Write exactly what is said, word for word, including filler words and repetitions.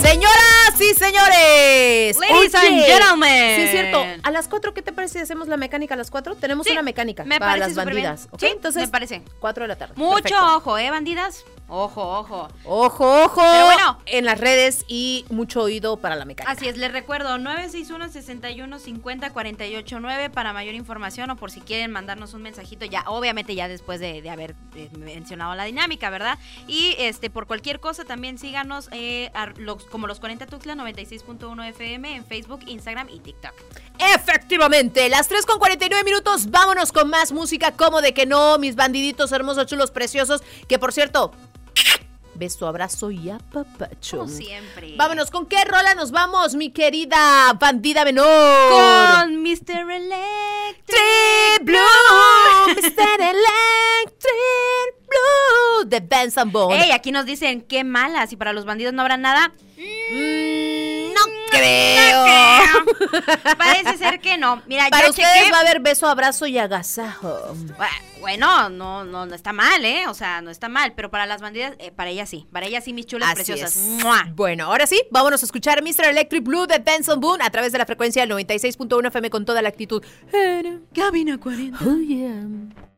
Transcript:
Señoras y señores, ladies oye, and gentlemen. Sí, es cierto. A las cuatro, ¿qué te parece si hacemos la mecánica a las cuatro? Tenemos Sí, una mecánica me para parece las súper bien. bandidas. ¿Ok? Sí, entonces, me parece. cuatro de la tarde. Mucho Perfecto. ojo, ¿eh, bandidas? Ojo, ojo. Ojo, ojo. Pero bueno. En las redes y mucho oído para la mecánica. Así es, les recuerdo, nueve seis uno, seis uno, cinco cero, cuatro ocho nueve para mayor información o por si quieren mandarnos un mensajito, ya obviamente ya después de, de haber eh, mencionado la dinámica, ¿verdad? Y este por cualquier cosa también síganos eh, a los, como los cuarenta Tuxtla noventa y seis punto uno F M en Facebook, Instagram y TikTok. Efectivamente, las tres con cuarenta y nueve minutos, vámonos con más música, como de que no, mis bandiditos hermosos, chulos, preciosos, que por cierto, beso, abrazo y apapacho. Como siempre. Vámonos, ¿con qué rola nos vamos, mi querida bandida menor? Con mister Electric Blue, mister Electric Blue, de Benz and Bone. Ey, aquí nos dicen, qué malas, y para los bandidos no habrá nada. Mm, no creo. Parece ser que no. Mira, Para ya ustedes chequé. va a haber beso, abrazo y agasajo. Bueno, no, no, no está mal, ¿eh? O sea, no está mal, pero para las bandidas, eh, para ellas sí. Para ellas sí, mis chulas Así preciosas. es. ¡Mua! Bueno, ahora sí, vámonos a escuchar mister Electric Blue de Benson Boone a través de la frecuencia del noventa y seis punto uno F M con toda la actitud. Cabina cuarenta. Oh, yeah.